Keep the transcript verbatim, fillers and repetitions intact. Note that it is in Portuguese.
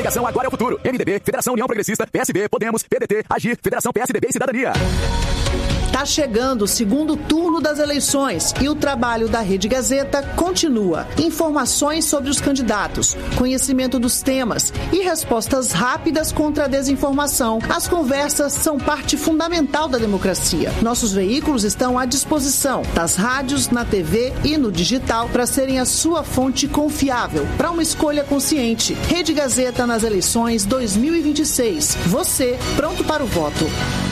Coligação Agora é o Futuro. M D B, Federação União Progressista, P S B, Podemos, P D T, Agir, Federação P S D B e Cidadania. Tá chegando o segundo turno das eleições e o trabalho da Rede Gazeta continua. Informações sobre os candidatos, conhecimento dos temas e respostas rápidas contra a desinformação. As conversas são parte fundamental da democracia. Nossos veículos estão à disposição das rádios, na T V e no digital para serem a sua fonte confiável para uma escolha consciente. Rede Gazeta nas eleições dois mil e vinte e seis. Você pronto para o voto.